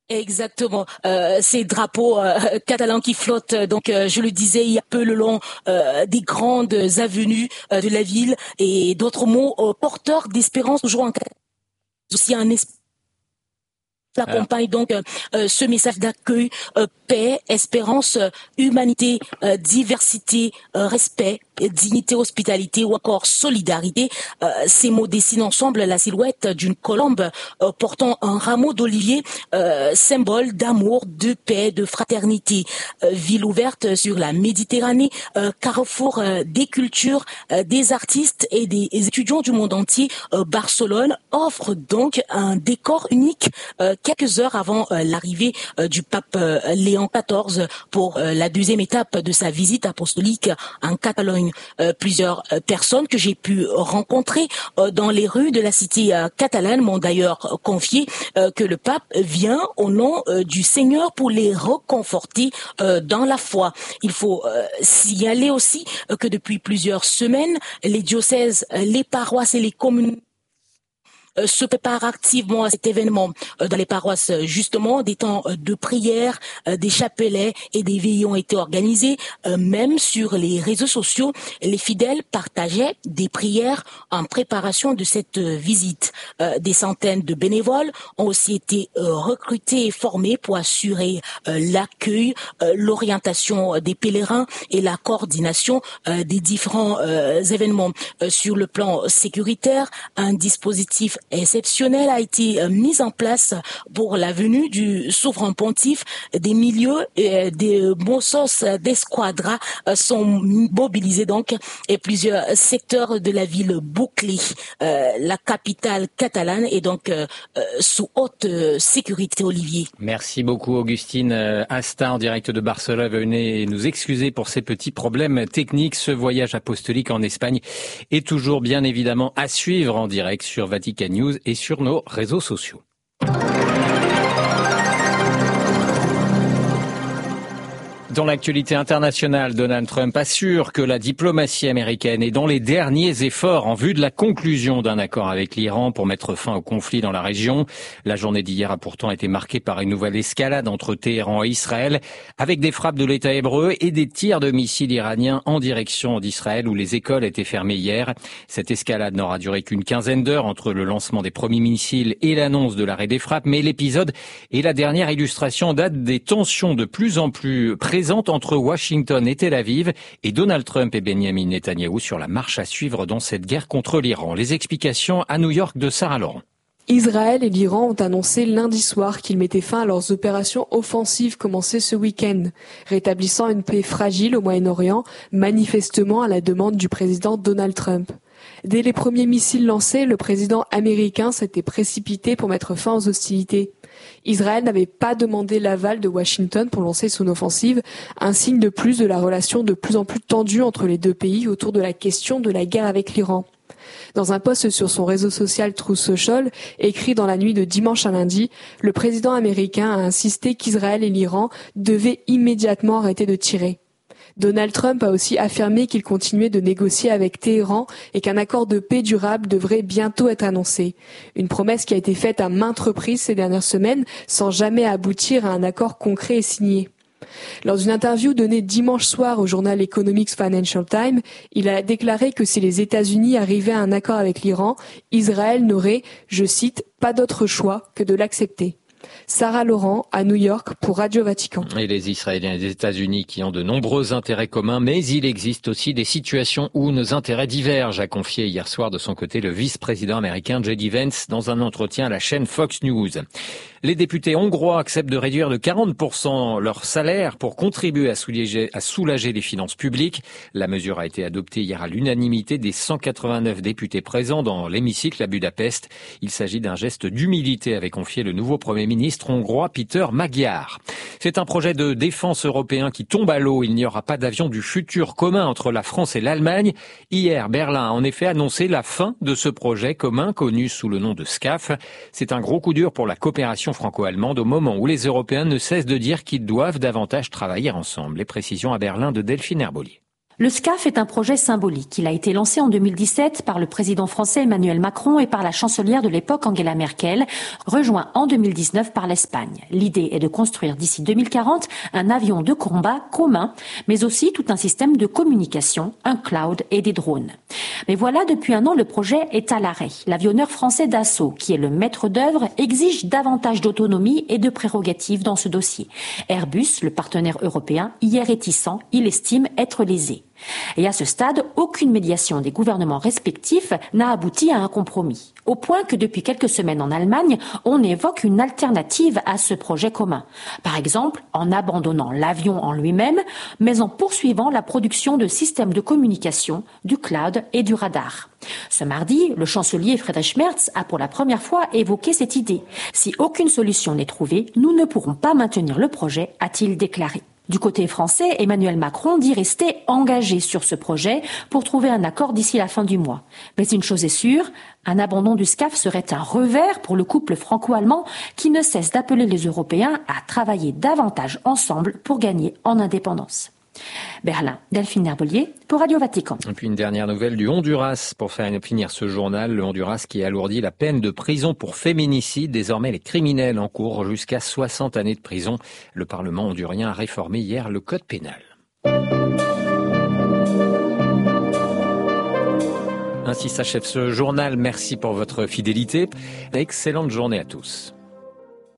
Exactement. Ces drapeaux catalans qui flottent, donc je le disais il y a peu le long des grandes avenues de la ville et d'autres mots porteurs d'espérance toujours en aussi un espoir. Accompagne donc ce message d'accueil, paix, espérance, humanité, diversité, respect, dignité, hospitalité ou encore solidarité. Ces mots dessinent ensemble la silhouette d'une colombe portant un rameau d'olivier, symbole d'amour, de paix, de fraternité. Ville ouverte sur la Méditerranée, carrefour des cultures, des artistes et des étudiants du monde entier. Barcelone offre donc un décor unique quelques heures avant l'arrivée du pape Léon XIV pour la deuxième étape de sa visite apostolique en Catalogne. Plusieurs personnes que j'ai pu rencontrer dans les rues de la cité catalane m'ont d'ailleurs confié que le pape vient au nom du Seigneur pour les reconforter dans la foi. Il faut signaler aussi que depuis plusieurs semaines, les diocèses, les paroisses et les communes se prépare activement à cet événement dans les paroisses. Justement, des temps de prière, des chapelets et des veillées ont été organisés. Même sur les réseaux sociaux, les fidèles partageaient des prières en préparation de cette visite. Des centaines de bénévoles ont aussi été recrutés et formés pour assurer l'accueil, l'orientation des pèlerins et la coordination des différents événements. Sur le plan sécuritaire, un dispositif exceptionnel a été mis en place pour la venue du souverain pontife. Des milieux et des Mossos d'Esquadra sont mobilisés donc et plusieurs secteurs de la ville bouclés. La capitale catalane est donc sous haute sécurité, Olivier. Merci beaucoup Augustine Asta en direct de Barcelone. Venez nous excuser pour ces petits problèmes techniques. Ce voyage apostolique en Espagne est toujours bien évidemment à suivre en direct sur Vatican News et sur nos réseaux sociaux. Dans l'actualité internationale, Donald Trump assure que la diplomatie américaine est dans les derniers efforts en vue de la conclusion d'un accord avec l'Iran pour mettre fin au conflit dans la région. La journée d'hier a pourtant été marquée par une nouvelle escalade entre Téhéran et Israël, avec des frappes de l'État hébreu et des tirs de missiles iraniens en direction d'Israël où les écoles étaient fermées hier. Cette escalade n'aura duré qu'une quinzaine d'heures entre le lancement des premiers missiles et l'annonce de l'arrêt des frappes, mais l'épisode et la dernière illustration datent des tensions de plus en plus présentes entre Washington et Tel Aviv et Donald Trump et Benjamin Netanyahou sur la marche à suivre dans cette guerre contre l'Iran. Les explications à New York de Sarah Laurent. Israël et l'Iran ont annoncé lundi soir qu'ils mettaient fin à leurs opérations offensives commencées ce week-end, rétablissant une paix fragile au Moyen-Orient, manifestement à la demande du président Donald Trump. Dès les premiers missiles lancés, le président américain s'était précipité pour mettre fin aux hostilités. Israël n'avait pas demandé l'aval de Washington pour lancer son offensive, un signe de plus de la relation de plus en plus tendue entre les deux pays autour de la question de la guerre avec l'Iran. Dans un post sur son réseau social Truth Social, écrit dans la nuit de dimanche à lundi, le président américain a insisté qu'Israël et l'Iran devaient immédiatement arrêter de tirer. Donald Trump a aussi affirmé qu'il continuait de négocier avec Téhéran et qu'un accord de paix durable devrait bientôt être annoncé. Une promesse qui a été faite à maintes reprises ces dernières semaines sans jamais aboutir à un accord concret et signé. Lors d'une interview donnée dimanche soir au journal Economics Financial Times, il a déclaré que si les États-Unis arrivaient à un accord avec l'Iran, Israël n'aurait, je cite, pas d'autre choix que de l'accepter. Sarah Laurent à New York pour Radio Vatican. Et les Israéliens et les États-Unis qui ont de nombreux intérêts communs, mais il existe aussi des situations où nos intérêts divergent, a confié hier soir de son côté le vice-président américain J.D. Vance dans un entretien à la chaîne Fox News. Les députés hongrois acceptent de réduire de 40% leur salaire pour contribuer à soulager les finances publiques. La mesure a été adoptée hier à l'unanimité des 189 députés présents dans l'hémicycle à Budapest. Il s'agit d'un geste d'humilité, avait confié le nouveau Premier ministre hongrois Péter Magyar. C'est un projet de défense européen qui tombe à l'eau. Il n'y aura pas d'avion du futur commun entre la France et l'Allemagne. Hier, Berlin a en effet annoncé la fin de ce projet commun connu sous le nom de SCAF. C'est un gros coup dur pour la coopération franco-allemande au moment où les Européens ne cessent de dire qu'ils doivent davantage travailler ensemble. Les précisions à Berlin de Delphine Herbolier. Le SCAF est un projet symbolique. Il a été lancé en 2017 par le président français Emmanuel Macron et par la chancelière de l'époque Angela Merkel, rejoint en 2019 par l'Espagne. L'idée est de construire d'ici 2040 un avion de combat commun, mais aussi tout un système de communication, un cloud et des drones. Mais voilà, depuis un an, le projet est à l'arrêt. L'avionneur français Dassault, qui est le maître d'œuvre, exige davantage d'autonomie et de prérogatives dans ce dossier. Airbus, le partenaire européen, y est réticent. Il estime être lésé. Et à ce stade, aucune médiation des gouvernements respectifs n'a abouti à un compromis. Au point que depuis quelques semaines en Allemagne, on évoque une alternative à ce projet commun. Par exemple, en abandonnant l'avion en lui-même, mais en poursuivant la production de systèmes de communication, du cloud et du radar. Ce mardi, le chancelier Friedrich Merz a pour la première fois évoqué cette idée. Si aucune solution n'est trouvée, nous ne pourrons pas maintenir le projet, a-t-il déclaré. Du côté français, Emmanuel Macron dit rester engagé sur ce projet pour trouver un accord d'ici la fin du mois. Mais une chose est sûre, un abandon du SCAF serait un revers pour le couple franco-allemand qui ne cesse d'appeler les Européens à travailler davantage ensemble pour gagner en indépendance. Berlin, Delphine Herbelier pour Radio Vatican. Et puis une dernière nouvelle du Honduras pour finir ce journal. Le Honduras qui alourdit la peine de prison pour féminicide. Désormais, les criminels encourent jusqu'à 60 années de prison. Le Parlement hondurien a réformé hier le code pénal. Ainsi s'achève ce journal. Merci pour votre fidélité. Excellente journée à tous.